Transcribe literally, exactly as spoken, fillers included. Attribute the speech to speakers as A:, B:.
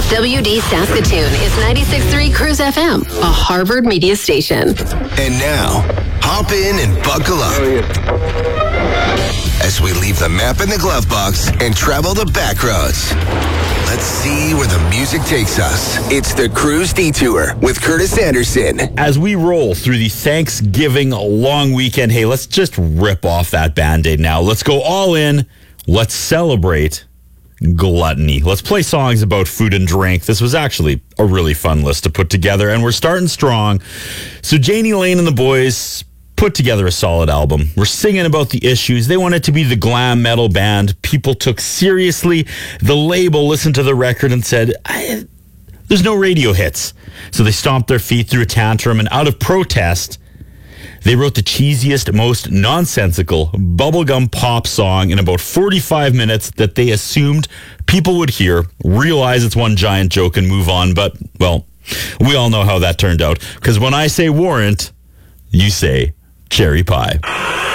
A: W D Saskatoon is ninety-six point three Cruise F M, a Harvard media station.
B: And now, hop in and buckle up. Oh, yeah. As we leave the map in the glove box and travel the back roads. Let's see where the music takes us. It's the Cruise Detour with Curtis Anderson.
C: As we roll through the Thanksgiving long weekend, hey, let's just rip off that Band-Aid now. Let's go all in. Let's celebrate gluttony. Let's play songs about food and drink. This was actually a really fun list to put together, and we're starting strong. So Janie Lane and the boys put together a solid album. We're singing about the issues. They wanted to be the glam metal band people took seriously. The label listened to the record and said, there's no radio hits. So they stomped their feet, threw a tantrum, and out of protest, they wrote the cheesiest, most nonsensical bubblegum pop song in about forty-five minutes that they assumed people would hear, realize it's one giant joke, and move on. But, well, we all know how that turned out. Because when I say warrant, you say cherry pie.